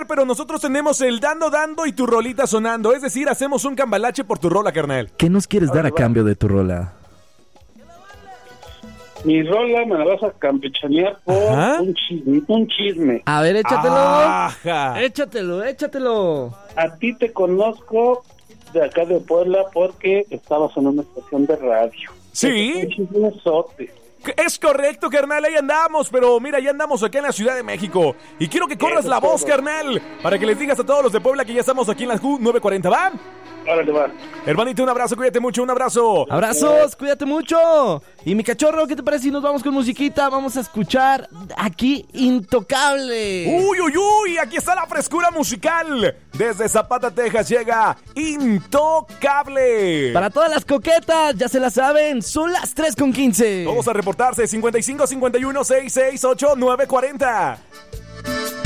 carnal, pero nosotros tenemos el dando y tu rolita sonando. Es decir, hacemos un cambalache por tu rola, carnal. ¿Qué nos quieres dar a cambio de tu rola? Mi rola me la vas a campechanear por un chisme. A ver, échatelo. Ajá. Échatelo. A ti te conozco de acá de Puebla porque estabas en una estación de radio. ¿Sí? Un chismesote. Es correcto, carnal, ahí andamos, pero mira, ya andamos acá en la Ciudad de México. Y quiero que corras la voz, carnal, para que les digas a todos los de Puebla que ya estamos aquí en la Q940, ¿va? Órale, va. Hermanito, un abrazo, cuídate mucho, un abrazo. Abrazos, cuídate mucho. Y mi cachorro, ¿qué te parece si nos vamos con musiquita? Vamos a escuchar aquí Intocable. Uy, aquí está la frescura musical. Desde Zapata, Texas llega Intocable. Para todas las coquetas, ya se la saben, son las 3:15. Vamos a reportarse 55 51 668 940.